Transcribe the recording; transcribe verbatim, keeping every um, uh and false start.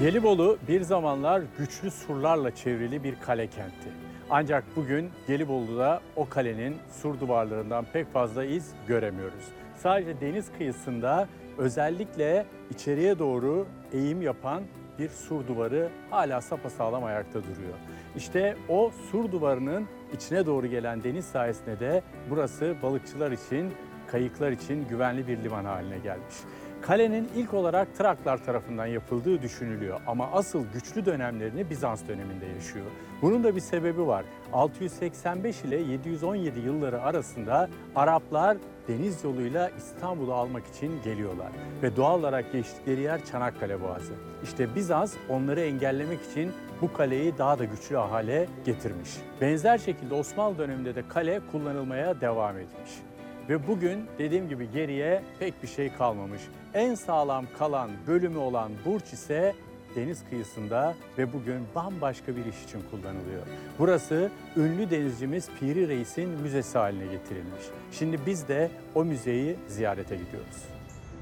Gelibolu bir zamanlar güçlü surlarla çevrili bir kale kenti. Ancak bugün Gelibolu'da o kalenin sur duvarlarından pek fazla iz göremiyoruz. Sadece deniz kıyısında özellikle içeriye doğru eğim yapan bir sur duvarı hala sapasağlam ayakta duruyor. İşte o sur duvarının içine doğru gelen deniz sayesinde de burası balıkçılar için, kayıklar için güvenli bir liman haline gelmiş. Kalenin ilk olarak Traklar tarafından yapıldığı düşünülüyor ama asıl güçlü dönemlerini Bizans döneminde yaşıyor. Bunun da bir sebebi var. altı yüz seksen beş ile yedi yüz on yedi yılları arasında Araplar deniz yoluyla İstanbul'u almak için geliyorlar ve doğal olarak geçtikleri yer Çanakkale Boğazı. İşte Bizans onları engellemek için bu kaleyi daha da güçlü hale getirmiş. Benzer şekilde Osmanlı döneminde de kale kullanılmaya devam etmiş. Ve bugün dediğim gibi geriye pek bir şey kalmamış. En sağlam kalan bölümü olan Burç ise deniz kıyısında ve bugün bambaşka bir iş için kullanılıyor. Burası ünlü denizcimiz Piri Reis'in müzesi haline getirilmiş. Şimdi biz de o müzeyi ziyarete gidiyoruz.